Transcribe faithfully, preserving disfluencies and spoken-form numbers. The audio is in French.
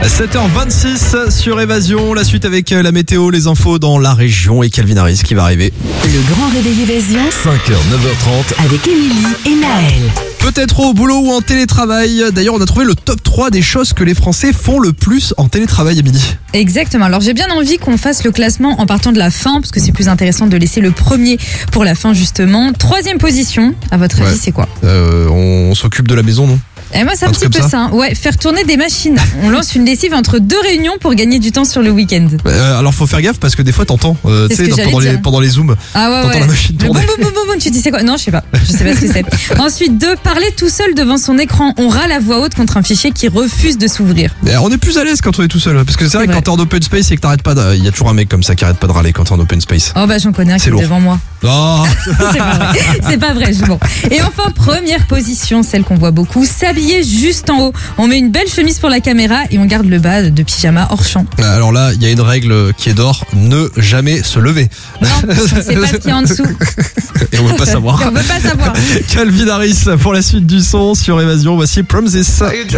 sept heures vingt-six sur Évasion, la suite avec la météo, les infos dans la région et Calvin Harris qui va arriver. Le grand réveil Évasion, cinq heures, neuf heures trente. avec Émilie et Naël. Peut-être au boulot ou en télétravail. D'ailleurs, on a trouvé le top trois des choses que les Français font le plus en télétravail, Émilie. Exactement. Alors j'ai bien envie qu'on fasse le classement en partant de la fin, parce que c'est plus intéressant de laisser le premier pour la fin justement. Troisième position, à votre avis, Ouais. c'est quoi? Euh, on s'occupe de la maison, non? Et moi, c'est un, Un petit truc peu comme ça. hein. Ouais, faire tourner des machines. On lance une lessive entre deux réunions pour gagner du temps sur le week-end. Euh, alors faut faire gaffe parce que des fois t'entends, euh, tu C'est sais, ce que dans- j'allais pendant les, dire. pendant les zooms, Ah ouais, t'entends ouais. la machine Le boum, tourner. boum, boum, boum, boum, tu dis c'est quoi? Non, je sais pas. Je sais pas ce que c'est. Ensuite, deux, parler tout seul devant son écran. On râle à voix haute contre un fichier qui refuse de s'ouvrir. Et on est plus à l'aise quand on est tout seul, parce que c'est vrai que vrai. quand t'es en open space et que t'arrêtes pas, de- il y a toujours un mec comme ça qui arrête pas de râler quand t'es en open space. Oh bah j'en connais un qui C'est est lourd. devant moi. Oh, C'est pas vrai. C'est pas vrai. je- Bon. Et enfin, première position, celle qu'on voit beaucoup, s'habiller juste en haut. On met une belle chemise pour la caméra et on garde le bas de pyjama hors champ. alors là, il y a une règle qui est d'or, ne jamais se lever. Non, on sait pas ce qu'il y a en dessous. Et on veut pas savoir. Et on veut pas savoir. Calvin Harris pour la suite du son sur Évasion. Voici Promises.